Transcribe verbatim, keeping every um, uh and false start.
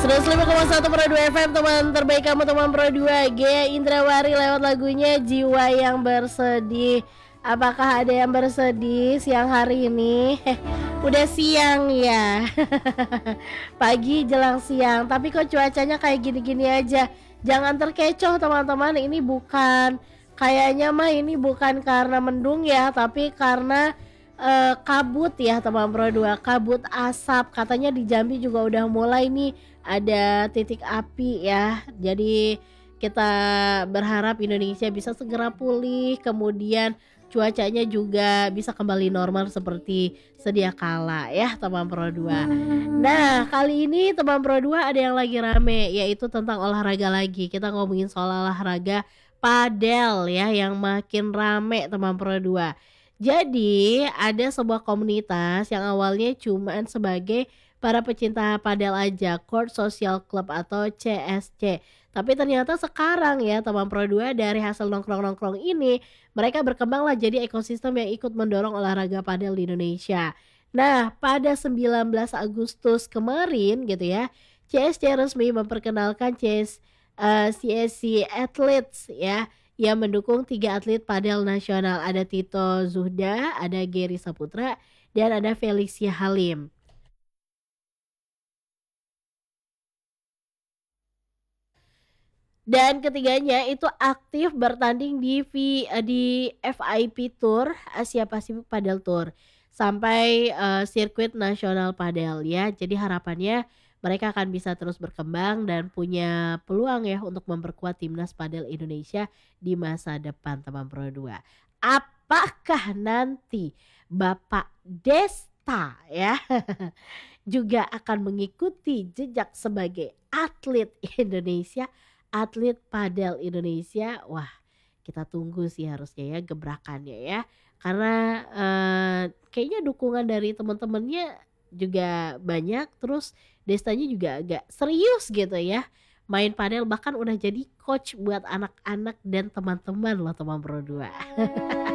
seratus lima koma satu Pro dua F M, teman terbaik kamu, teman Pro dua. Gea Indrawari lewat lagunya Jiwa Yang Bersedih. Apakah ada yang bersedih siang hari ini? Heh, udah siang ya. Pagi jelang siang, tapi kok cuacanya kayak gini-gini aja. Jangan terkecoh teman-teman, ini bukan kayaknya mah ini bukan karena mendung ya, tapi karena eh, kabut ya teman Pro dua, kabut asap. Katanya di Jambi juga udah mulai nih ada titik api ya. Jadi kita berharap Indonesia bisa segera pulih, kemudian cuacanya juga bisa kembali normal seperti sedia kala ya teman Pro dua. Nah, kali ini teman Pro dua ada yang lagi rame, yaitu tentang olahraga lagi. Kita ngomongin soal olahraga padel ya yang makin rame teman Pro dua. Jadi ada sebuah komunitas yang awalnya cuman sebagai para pecinta padel aja, Court Social Club atau C S C. Tapi ternyata sekarang ya teman Pro dua, dari hasil nongkrong-nongkrong ini mereka berkembanglah jadi ekosistem yang ikut mendorong olahraga padel di Indonesia. Nah, pada sembilan belas Agustus kemarin gitu ya, C S C resmi memperkenalkan C S, eh, C S C Athletes ya, yang mendukung tiga atlet padel nasional. Ada Tito Zuhda, ada Gary Saputra, dan ada Felicia Halim. Dan ketiganya itu aktif bertanding di V, eh, di F I P Tour Asia Pasifik Padel Tour sampai eh, sirkuit nasional padel ya. Jadi harapannya mereka akan bisa terus berkembang dan punya peluang ya untuk memperkuat timnas padel Indonesia di masa depan teman Pro dua. Apakah nanti Bapak Desta ya juga akan mengikuti jejak sebagai atlet Indonesia, atlet padel Indonesia? Wah, kita tunggu sih harusnya ya gebrakannya ya. Karena eh, kayaknya dukungan dari teman-temannya juga banyak, terus Destanya juga agak serius gitu ya. Main padel, bahkan udah jadi coach buat anak-anak dan teman-teman loh teman Pro dua.